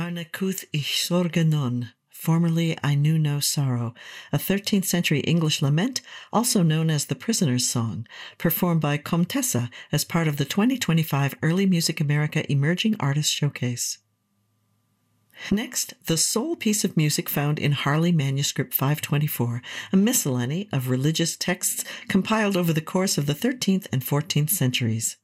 Narnacuth ich sorge non, formerly I knew no sorrow, a 13th century English lament, also known as the Prisoner's Song, performed by Comtessa as part of the 2025 Early Music America Emerging Artists Showcase. Next, the sole piece of music found in Harley Manuscript 524, a miscellany of religious texts compiled over the course of the 13th and 14th centuries.